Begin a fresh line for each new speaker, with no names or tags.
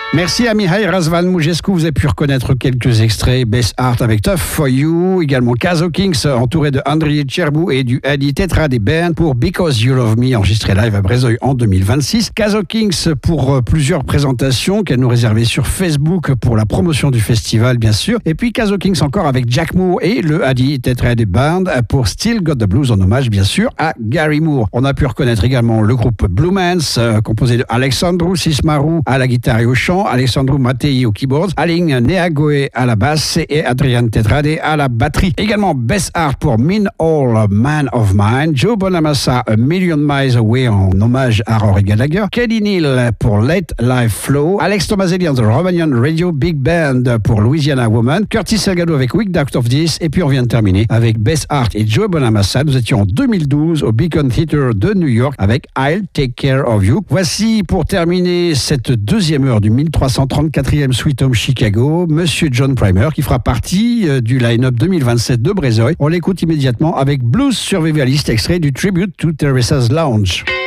Merci à Mihai Razvan Mugescu. Vous avez pu reconnaître quelques extraits. Best Art avec Tough for You. Également Kazo Kings, entouré de Andriy Cherbu et du Adi Tetra des Band pour Because You Love Me, enregistré live à Brézeuil en 2026. Kazo Kings pour plusieurs présentations qu'elle nous réservait sur Facebook pour la promotion du festival, bien sûr. Et puis Kazo Kings encore avec Jack Moore et le Adi Tetra des Band pour Still Got the Blues, en hommage, bien sûr, à Gary Moore. On a pu reconnaître également le groupe Blue Mans, composé de Alexandru Sismaru à la guitare et au chant, Alexandru Matei au keyboard, Aling Neagoe à la basse et Adrian Tetrade à la batterie. Également Best Art pour Mean All Man of Mine, Joe Bonamassa A Million Miles Away en hommage à Rory Gallagher, Kelly Neal pour Let Life Flow, Alex Tomaselli and the Romanian Radio Big Band pour Louisiana Woman, Curtis Salgado avec Week Out of This, et puis on vient de terminer avec Best Art et Joe Bonamassa. Nous étions en 2012 au Beacon Theatre de New York avec I'll Take Care of You. Voici pour terminer cette deuxième heure du 1334e Sweet Home Chicago, Monsieur John Primer qui fera partie du line-up 2027 de Brézeuil. On l'écoute immédiatement avec Blues Survivalist, extrait du Tribute to Teresa's Lounge.